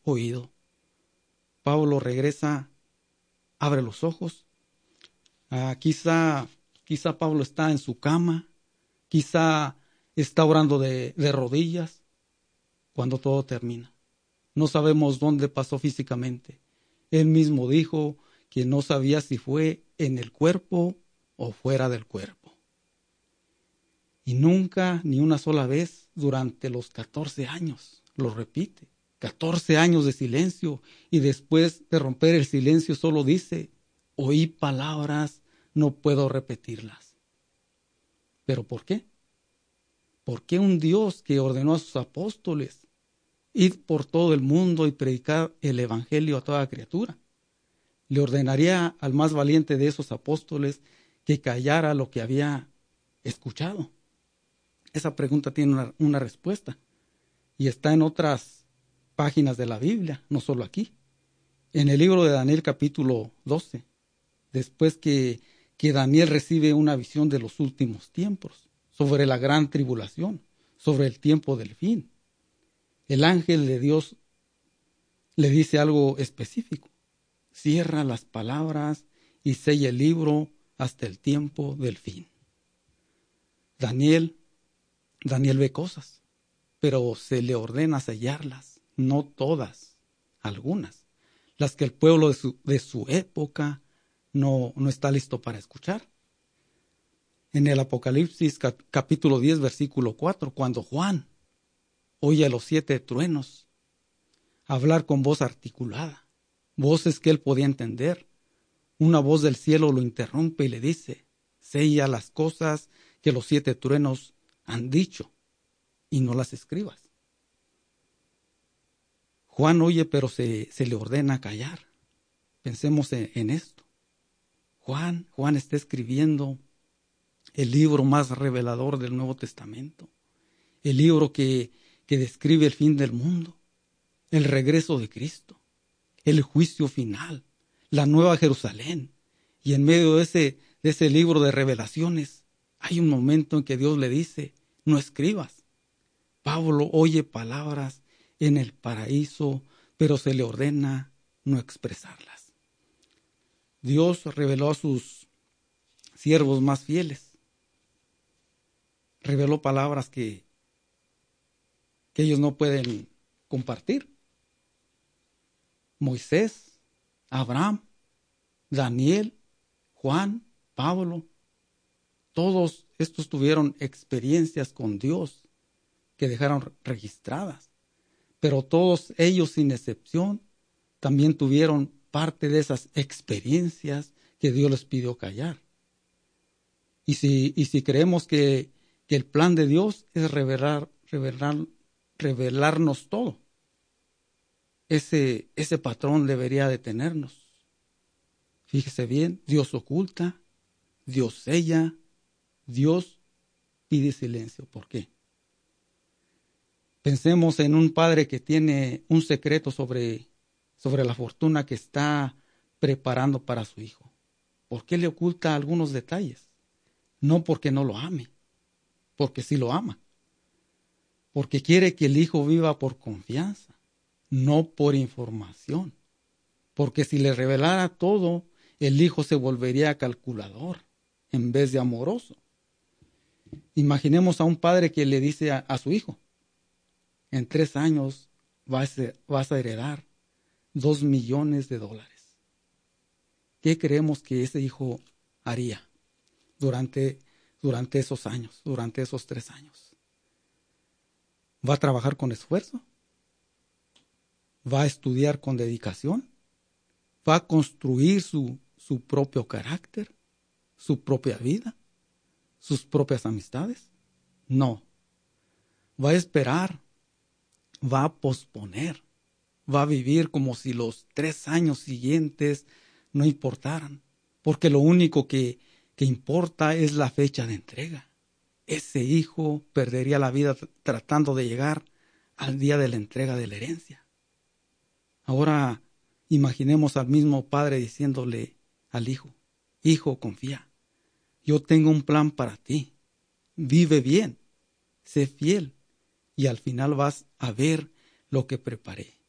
oído. Pablo regresa, abre los ojos. Quizá Pablo está en su cama, quizá está orando de rodillas cuando todo termina. No sabemos dónde pasó físicamente. Él mismo dijo que no sabía si fue en el cuerpo o fuera del cuerpo. Y nunca, ni una sola vez, durante los 14 años, lo repite, 14 años de silencio, y después de romper el silencio solo dice, oí palabras, no puedo repetirlas. ¿Pero por qué? ¿Por qué un Dios que ordenó a sus apóstoles ir por todo el mundo y predicar el evangelio a toda criatura le ordenaría al más valiente de esos apóstoles que callara lo que había escuchado? Esa pregunta tiene una respuesta y está en otras páginas de la Biblia, no solo aquí. En el libro de Daniel capítulo 12, después que Daniel recibe una visión de los últimos tiempos, sobre la gran tribulación, sobre el tiempo del fin, el ángel de Dios le dice algo específico. Cierra las palabras y sella el libro hasta el tiempo del fin. Daniel ve cosas, pero se le ordena sellarlas, no todas, algunas, las que el pueblo de su época no está listo para escuchar. En el Apocalipsis capítulo 10, versículo 4, cuando Juan oye a los 7 truenos hablar con voz articulada, voces que él podía entender, una voz del cielo lo interrumpe y le dice, sella las cosas que los 7 truenos han dicho y no las escribas. Juan oye, pero se le ordena callar. Pensemos en esto. Juan está escribiendo el libro más revelador del Nuevo Testamento, el libro que describe el fin del mundo, el regreso de Cristo, el juicio final, la nueva Jerusalén. Y en medio de ese libro de revelaciones hay un momento en que Dios le dice, no escribas. Pablo oye palabras en el paraíso, pero se le ordena no expresarlas. Dios reveló a sus siervos más fieles. Reveló palabras que ellos no pueden compartir. Moisés, Abraham, Daniel, Juan, Pablo, todos estos tuvieron experiencias con Dios que dejaron registradas, pero todos ellos sin excepción también tuvieron parte de esas experiencias que Dios les pidió callar. Y si creemos que el plan de Dios es revelarnos todo, ese patrón debería detenernos. Fíjese bien, Dios oculta, Dios sella, Dios pide silencio. ¿Por qué? Pensemos en un padre que tiene un secreto sobre la fortuna que está preparando para su hijo. ¿Por qué le oculta algunos detalles? No porque no lo ame, porque sí lo ama. Porque quiere que el hijo viva por confianza, no por información. Porque si le revelara todo, el hijo se volvería calculador en vez de amoroso. Imaginemos a un padre que le dice a su hijo, en 3 años vas a heredar $2 millones. ¿Qué creemos que ese hijo haría durante esos años, durante esos 3 años? ¿Va a trabajar con esfuerzo? ¿Va a estudiar con dedicación? ¿Va a construir su propio carácter, su propia vida, sus propias amistades? No. Va a esperar, va a posponer, va a vivir como si los 3 años siguientes no importaran, porque lo único que importa es la fecha de entrega. Ese hijo perdería la vida tratando de llegar al día de la entrega de la herencia. Ahora imaginemos al mismo padre diciéndole al hijo, hijo, confía, yo tengo un plan para ti, vive bien, sé fiel y al final vas a ver lo que preparé.